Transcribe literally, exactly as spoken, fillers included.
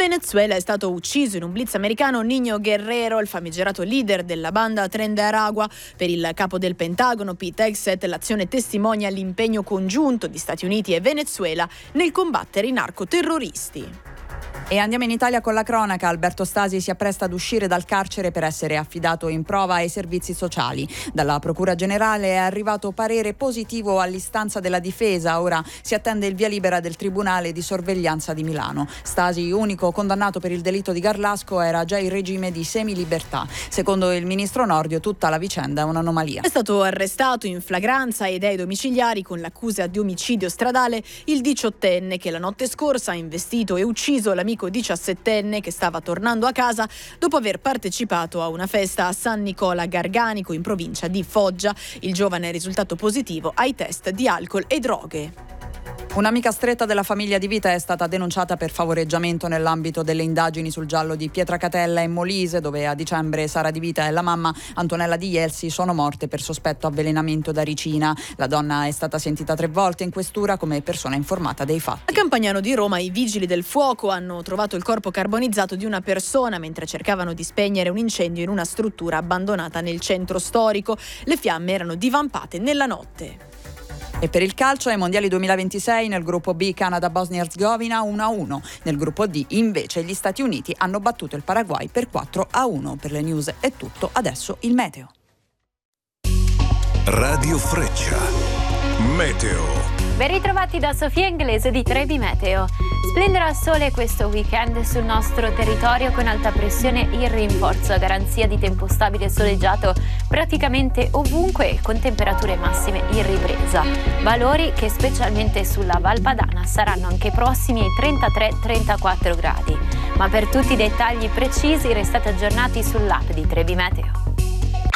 Venezuela è stato ucciso in un blitz americano Niño Guerrero, il famigerato leader della banda Tren de Aragua. Per il capo del Pentagono, Pete Hegseth, l'azione testimonia l'impegno congiunto di Stati Uniti e Venezuela nel combattere i narcoterroristi. E andiamo in Italia con la cronaca. Alberto Stasi si appresta ad uscire dal carcere per essere affidato in prova ai servizi sociali. Dalla Procura Generale è arrivato parere positivo all'istanza della difesa. Ora si attende il via libera del Tribunale di Sorveglianza di Milano. Stasi, unico condannato per il delitto di Garlasco, era già in regime di semilibertà. Secondo il ministro Nordio, tutta la vicenda è un'anomalia. È stato arrestato in flagranza ed ai domiciliari con l'accusa di omicidio stradale il diciottenne che la notte scorsa ha investito e ucciso l'amico diciassettenne che stava tornando a casa dopo aver partecipato a una festa a San Nicola Garganico in provincia di Foggia. Il giovane è risultato positivo ai test di alcol e droghe. Un'amica stretta della famiglia Di Vita è stata denunciata per favoreggiamento nell'ambito delle indagini sul giallo di Pietracatella e Molise, dove a dicembre Sara Di Vita e la mamma Antonella Di Jelsi sono morte per sospetto avvelenamento da ricina. La donna è stata sentita tre volte in questura come persona informata dei fatti. A Campagnano di Roma i vigili del fuoco hanno trovato il corpo carbonizzato di una persona mentre cercavano di spegnere un incendio in una struttura abbandonata nel centro storico. Le fiamme erano divampate nella notte. E per il calcio ai mondiali duemilaventisei nel gruppo B Canada-Bosnia-Herzegovina uno a uno. Nel gruppo D invece gli Stati Uniti hanno battuto il Paraguay per quattro a uno. Per le news è tutto, adesso il meteo. Radio Freccia. Meteo. Ben ritrovati da Sofia Inglese di Trebi Meteo. Splenderà il sole questo weekend sul nostro territorio con alta pressione in rinforzo, a garanzia di tempo stabile e soleggiato praticamente ovunque con temperature massime in ripresa. Valori che specialmente sulla Val Padana saranno anche prossimi ai trentatré trentaquattro gradi. Ma per tutti i dettagli precisi restate aggiornati sull'app di Trebi Meteo.